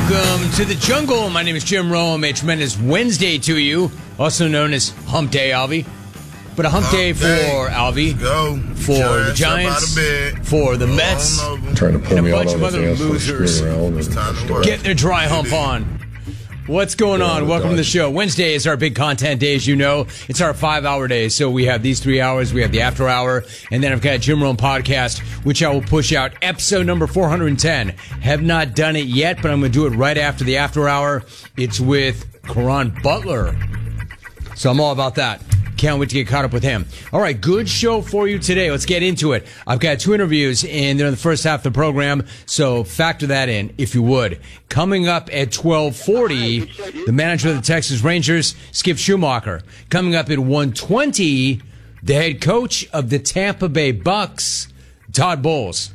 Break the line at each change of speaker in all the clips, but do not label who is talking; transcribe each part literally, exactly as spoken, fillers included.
Welcome to the jungle. My name is Jim Rome. A tremendous Wednesday to you, also known as Hump Day, Alvy. But a hump, hump day for day. Alvy,
go.
for the Giants, for the Mets,
trying to pull
and
me
a bunch
out
of other losers get their dry hump on. What's going
yeah,
on? Welcome to the show. Wednesday is our big content day, as you know. It's our five-hour day, so we have these three hours. We have the after hour, and then I've got Jim Rome podcast, which I will push out episode number four hundred ten. Have not done it yet, but I'm going to do it right after the after hour. It's with Caron Butler, so I'm all about that. Can't wait to get caught up with him. All right, good show for you today. Let's get into it. I've got two interviews, and they're in the first half of the program, so factor that in, if you would. Coming up at twelve forty, the manager of the Texas Rangers, Skip Schumacher. Coming up at one twenty, the head coach of the Tampa Bay Bucks, Todd Bowles.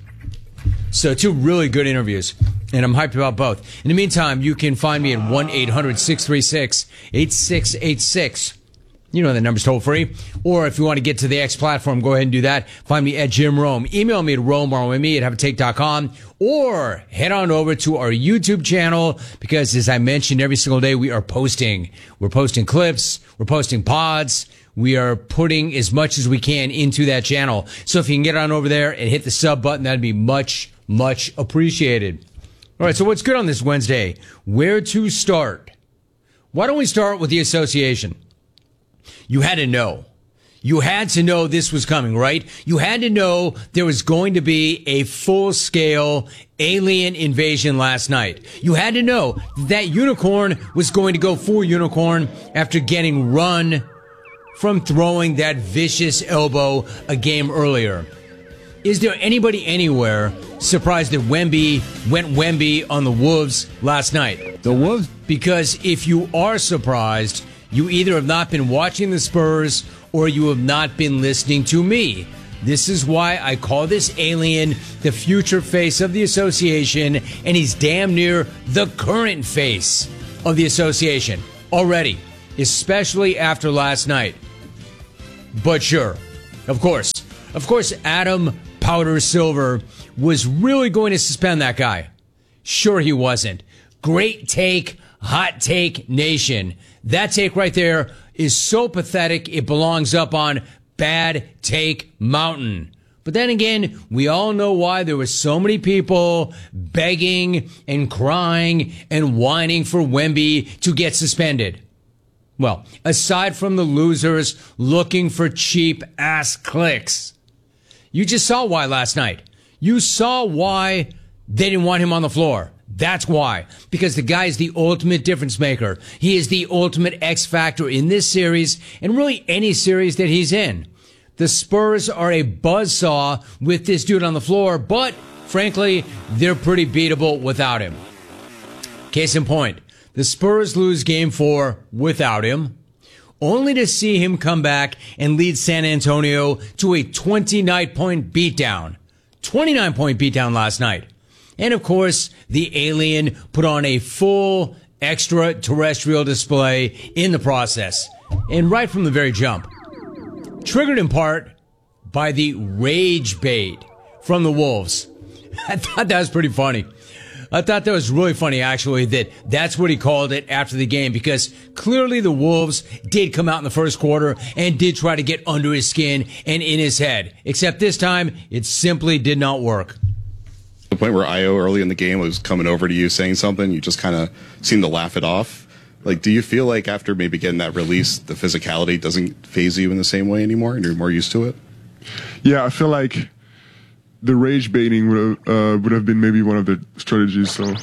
So two really good interviews, and I'm hyped about both. In the meantime, you can find me at one eight hundred six three six eight six eight six. You know the number's toll free. Or if you want to get to the X platform, go ahead and do that. Find me at Jim Rome. Email me at Rome, R O M E, at have a take dot com. Or head on over to our YouTube channel, because as I mentioned, every single day we are posting. We're posting clips. We're posting pods. We are putting as much as we can into that channel. So if you can get on over there and hit the sub button, that'd be much, much appreciated. All right, so what's good on this Wednesday? Where to start? Why don't we start with the association? You had to know. You had to know this was coming, right? You had to know there was going to be a full-scale alien invasion last night. You had to know that unicorn was going to go full unicorn after getting run from throwing that vicious elbow a game earlier. Is there anybody anywhere surprised that Wemby went Wemby on the Wolves last night?
The Wolves?
Because if you are surprised, you either have not been watching the Spurs or you have not been listening to me. This is why I call this alien the future face of the association, and he's damn near the current face of the association already, especially after last night. But sure, of course, of course, Adam Powder Silver was really going to suspend that guy. Sure he wasn't. Great take, hot take nation. That take right there is so pathetic, it belongs up on Bad Take Mountain. But then again, we all know why there were so many people begging and crying and whining for Wemby to get suspended. Well, aside from the losers looking for cheap ass clicks, you just saw why last night. You saw why they didn't want him on the floor. That's why. Because the guy is the ultimate difference maker. He is the ultimate X factor in this series and really any series that he's in. The Spurs are a buzzsaw with this dude on the floor, but frankly, they're pretty beatable without him. Case in point, the Spurs lose game four without him, only to see him come back and lead San Antonio to a twenty-nine point beatdown. twenty-nine point beatdown last night. And of course, the alien put on a full extraterrestrial display in the process. And right from the very jump. Triggered in part by the rage bait from the Wolves. I thought that was pretty funny. I thought that was really funny, actually, that that's what he called it after the game, because clearly the Wolves did come out in the first quarter and did try to get under his skin and in his head. Except this time, it simply did not work.
The point where Io early in the game was coming over to you saying something, you just kind of seemed to laugh it off. Like, do you feel like after maybe getting that release, the physicality doesn't phase you in the same way anymore and you're more used to it?
Yeah, I feel like the rage baiting would have, uh, would have been maybe one of the strategies, so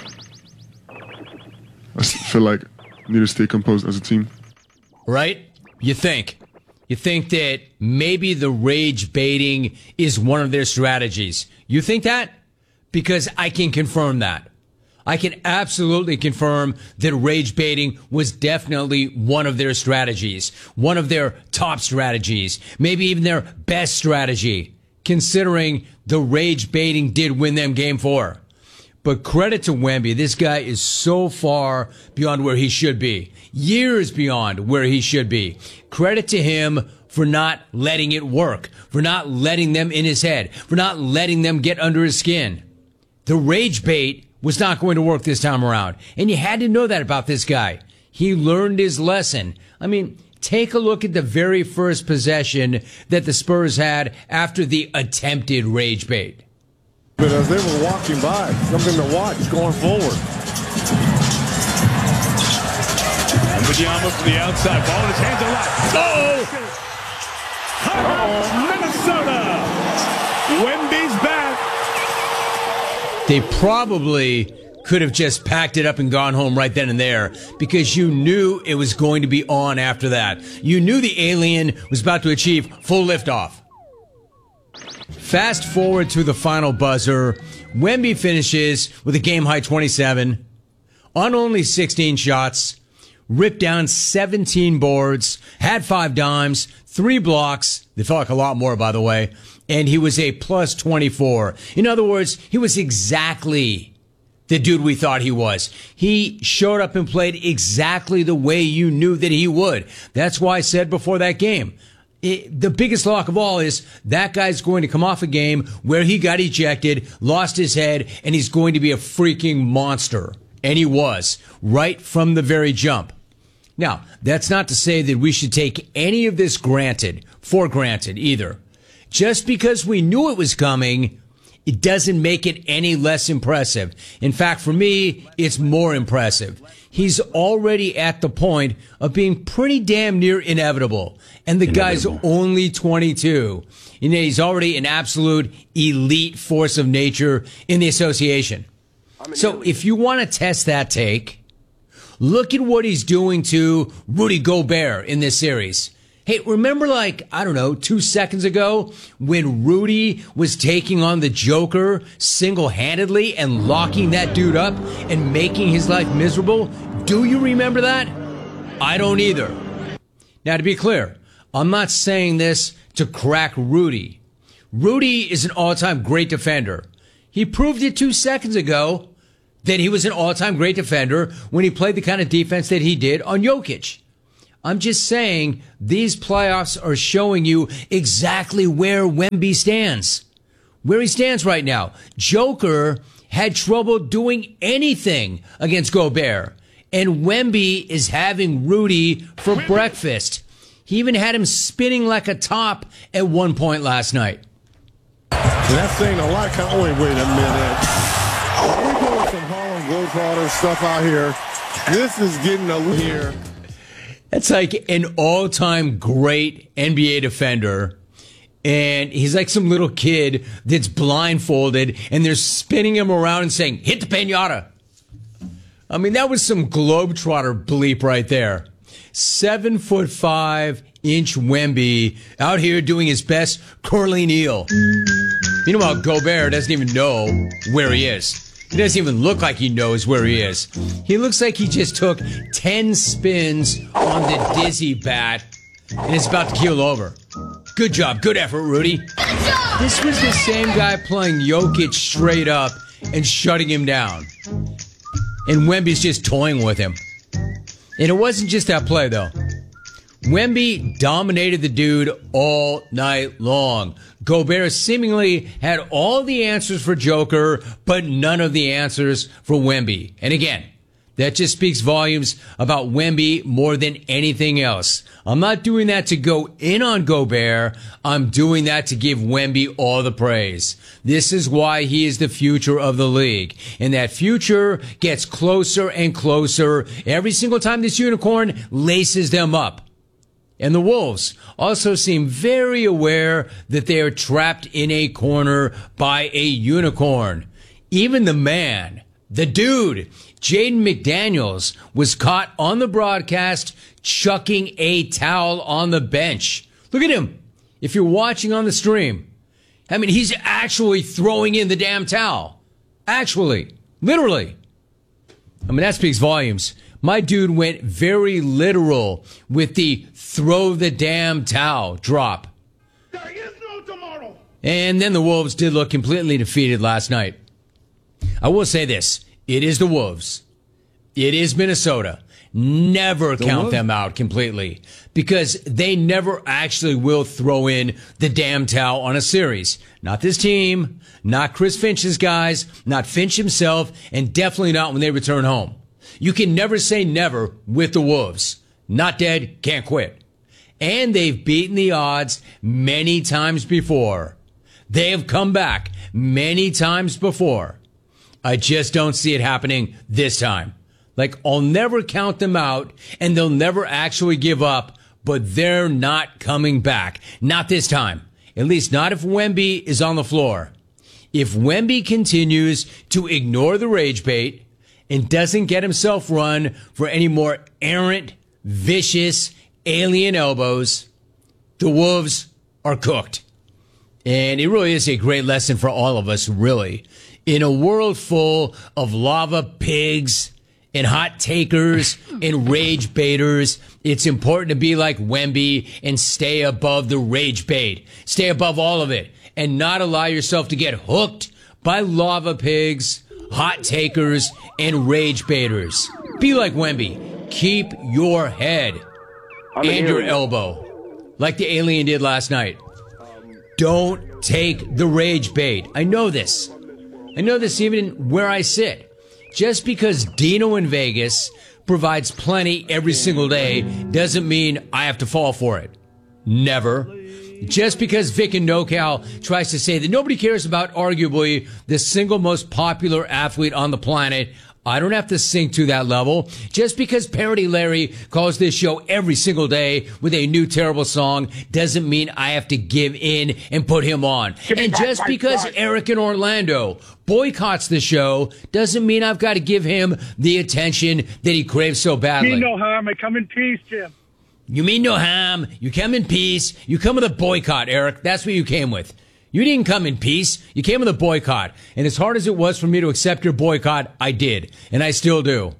I feel like we need to stay composed as a team.
Right? You think. You think that maybe the rage baiting is one of their strategies. You think that? Because I can confirm that. I can absolutely confirm that rage baiting was definitely one of their strategies. One of their top strategies. Maybe even their best strategy. Considering the rage baiting did win them game four. But credit to Wemby. This guy is so far beyond where he should be. Years beyond where he should be. Credit to him for not letting it work. For not letting them in his head. For not letting them get under his skin. The rage bait was not going to work this time around. And you had to know that about this guy. He learned his lesson. I mean, take a look at the very first possession that the Spurs had after the attempted rage bait.
But as they were walking by, something to watch going forward.
Wembanyama from the outside, ball in his hands are left. Oh! Oh, Minnesota! Wemby's back.
They probably could have just packed it up and gone home right then and there because you knew it was going to be on after that. You knew the alien was about to achieve full liftoff. Fast forward to the final buzzer. Wemby finishes with a game-high twenty-seven on only sixteen shots, ripped down seventeen boards, had five dimes, three blocks. They felt like a lot more, by the way. And he was a plus twenty-four. In other words, he was exactly the dude we thought he was. He showed up and played exactly the way you knew that he would. That's why I said before that game, it, the biggest lock of all is that guy's going to come off a game where he got ejected, lost his head, and he's going to be a freaking monster. And he was, right from the very jump. Now, that's not to say that we should take any of this granted, for granted either. Just because we knew it was coming, it doesn't make it any less impressive. In fact, for me, it's more impressive. He's already at the point of being pretty damn near inevitable. And the guy's only twenty-two. You know, he's already an absolute elite force of nature in the association. So if you want to test that take, look at what he's doing to Rudy Gobert in this series. Hey, remember like, I don't know, two seconds ago when Rudy was taking on the Joker single-handedly and locking that dude up and making his life miserable? Do you remember that? I don't either. Now, to be clear, I'm not saying this to crack Rudy. Rudy is an all-time great defender. He proved it two seconds ago that he was an all-time great defender when he played the kind of defense that he did on Jokic. I'm just saying these playoffs are showing you exactly where Wemby stands. Where he stands right now. Joker had trouble doing anything against Gobert. And Wemby is having Rudy for breakfast. He even had him spinning like a top at one point last night.
And that's saying a lot. Kind of, wait, wait a minute. We're doing some Harlem Globetrotter stuff out here. This is getting a here.
That's like an all-time great N B A defender. And he's like some little kid that's blindfolded, and they're spinning him around and saying, hit the pinata. I mean, that was some Globetrotter bleep right there. Seven foot five inch Wemby out here doing his best curly kneel. Meanwhile, Gobert doesn't even know where he is. He doesn't even look like he knows where he is. He looks like he just took ten spins on the dizzy bat and is about to keel over. Good job. Good effort, Rudy. This was the same guy playing Jokic straight up and shutting him down. And Wemby's just toying with him. And it wasn't just that play, though. Wemby dominated the dude all night long. Gobert seemingly had all the answers for Joker, but none of the answers for Wemby. And again, that just speaks volumes about Wemby more than anything else. I'm not doing that to go in on Gobert. I'm doing that to give Wemby all the praise. This is why he is the future of the league. And that future gets closer and closer every single time this unicorn laces them up. And the Wolves also seem very aware that they are trapped in a corner by a unicorn. Even the man, the dude, Jaden McDaniels, was caught on the broadcast chucking a towel on the bench. Look at him. If you're watching on the stream, I mean, he's actually throwing in the damn towel. Actually. Literally. I mean, that speaks volumes. My dude went very literal with the throw the damn towel drop.
There is no tomorrow.
And then the Wolves did look completely defeated last night. I will say this. It is the Wolves. It is Minnesota. never
The
count
Wolves?
them out completely because they never actually will throw in the damn towel on a series. Not this team, not Chris Finch's guys, not Finch himself, and definitely not when they return home. You can never say never with the Wolves. Not dead, can't quit. And they've beaten the odds many times before. They have come back many times before. I just don't see it happening this time. Like, I'll never count them out, and they'll never actually give up, but they're not coming back. Not this time. At least not if Wemby is on the floor. If Wemby continues to ignore the rage bait and doesn't get himself run for any more errant, vicious, alien elbows, the Wolves are cooked. And it really is a great lesson for all of us, really. In a world full of lava pigs and hot takers and rage baiters, it's important to be like Wemby and stay above the rage bait. Stay above all of it and not allow yourself to get hooked by lava pigs, hot takers, and rage baiters. Be like Wemby. Keep your head and your elbow like the alien did last night. Don't take the rage bait. I know this. I know this even where I sit. Just because Dino in Vegas provides plenty every single day doesn't mean I have to fall for it. Never. Just because Vic and NoCal tries to say that nobody cares about arguably the single most popular athlete on the planet, I don't have to sink to that level. Just because Parody Larry calls this show every single day with a new terrible song doesn't mean I have to give in and put him on. And just because Eric in Orlando boycotts the show doesn't mean I've got to give him the attention that he craves so badly.
Mean no harm. I come in peace, Jim.
You mean no harm. You come in peace. You come with a boycott, Eric. That's what you came with. You didn't come in peace. You came with a boycott. And as hard as it was for me to accept your boycott, I did. And I still do.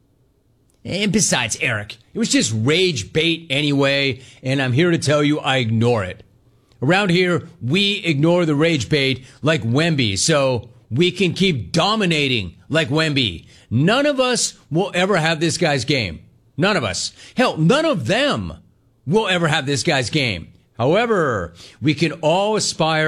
And besides, Eric, it was just rage bait anyway. And I'm here to tell you I ignore it. Around here, we ignore the rage bait like Wemby. So we can keep dominating like Wemby. None of us will ever have this guy's game. None of us. Hell, none of them will ever have this guy's game. However, we can all aspire